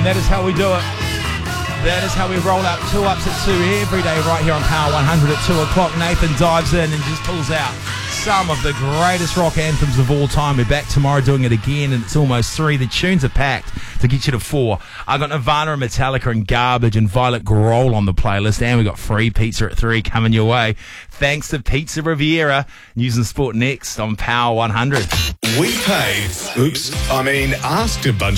that is how we do it. That is how we roll out 2 ups at 2 every day right here on Power 100 at 2 o'clock. Nathan dives in and just pulls out some of the greatest rock anthems of all time. We're back tomorrow doing it again, and it's almost 3. The tunes are packed to get you to 4. I got Nirvana and Metallica and Garbage and Violet Grohl on the playlist, and we got free pizza at 3 coming your way. Thanks to Pizza Riviera. News and Sport next on Power 100. We asked a bunch